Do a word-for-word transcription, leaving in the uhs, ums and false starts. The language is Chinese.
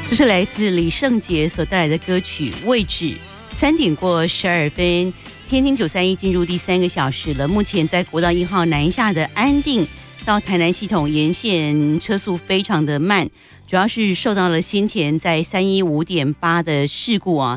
这是来自李圣杰所带来的歌曲《位置》。三点过十二分，天听九三一进入第三个小时了。目前在国道一号南下的安定到台南系统沿线车速非常的慢，主要是受到了先前在三一五点八的事故啊，